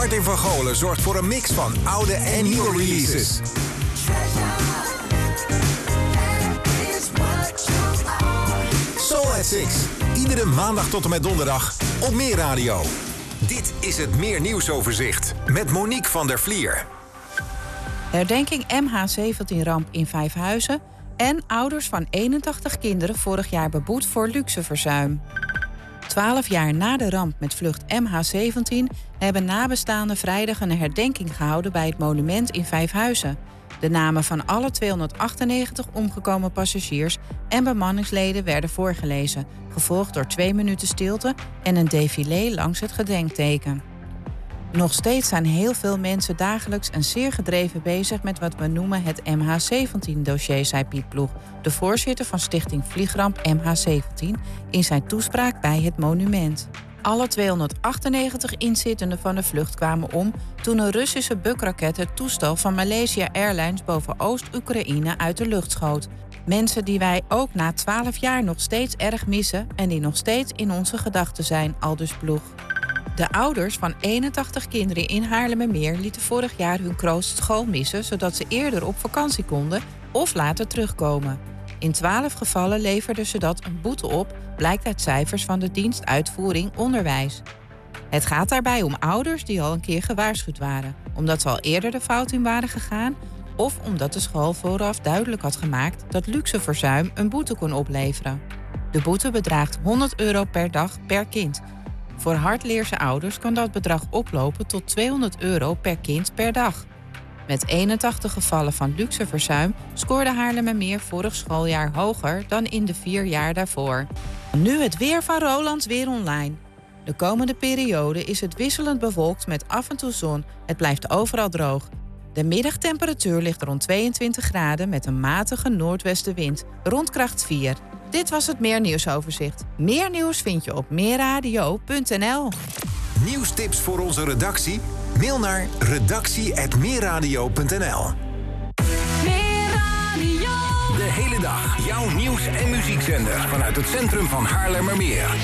Martin van Golen zorgt voor een mix van oude en nieuwe releases. Soul at 6. Iedere maandag tot en met donderdag op Meer Radio. Dit is het Meer Nieuwsoverzicht met Monique van der Vlier. Herdenking MH17-ramp in Vijfhuizen en ouders van 81 kinderen vorig jaar beboet voor luxeverzuim. 12 jaar na de ramp met vlucht MH17 hebben nabestaanden vrijdag een herdenking gehouden bij het monument in Vijfhuizen. De namen van alle 298 omgekomen passagiers en bemanningsleden werden voorgelezen, gevolgd door 2 minuten stilte en een défilé langs het gedenkteken. Nog steeds zijn heel veel mensen dagelijks en zeer gedreven bezig met wat we noemen het MH17-dossier, zei Piet Ploeg, de voorzitter van Stichting Vliegramp MH17, in zijn toespraak bij het monument. Alle 298 inzittenden van de vlucht kwamen om toen een Russische Buk-raket het toestel van Malaysia Airlines boven Oost-Oekraïne uit de lucht schoot. Mensen die wij ook na 12 jaar nog steeds erg missen en die nog steeds in onze gedachten zijn, aldus Ploeg. De ouders van 81 kinderen in Haarlemmermeer lieten vorig jaar hun kroostschool missen, zodat ze eerder op vakantie konden of later terugkomen. In 12 gevallen leverden ze dat een boete op, blijkt uit cijfers van de dienst Uitvoering Onderwijs. Het gaat daarbij om ouders die al een keer gewaarschuwd waren, omdat ze al eerder de fout in waren gegaan of omdat de school vooraf duidelijk had gemaakt dat luxeverzuim een boete kon opleveren. De boete bedraagt €100 per dag per kind. Voor hardleerse ouders kan dat bedrag oplopen tot €200 per kind per dag. Met 81 gevallen van luxeverzuim scoorde Haarlemmermeer vorig schooljaar hoger dan in de 4 jaar daarvoor. Nu het weer van Roland Weer Online. De komende periode is het wisselend bewolkt met af en toe zon. Het blijft overal droog. De middagtemperatuur ligt rond 22 graden met een matige noordwestenwind, rond kracht 4. Dit was het Meer Nieuwsoverzicht. Meer nieuws vind je op meerradio.nl. Nieuwstips voor onze redactie? Mail naar redactie@meerradio.nl. De hele dag jouw nieuws- en muziekzender vanuit het centrum van Haarlemmermeer.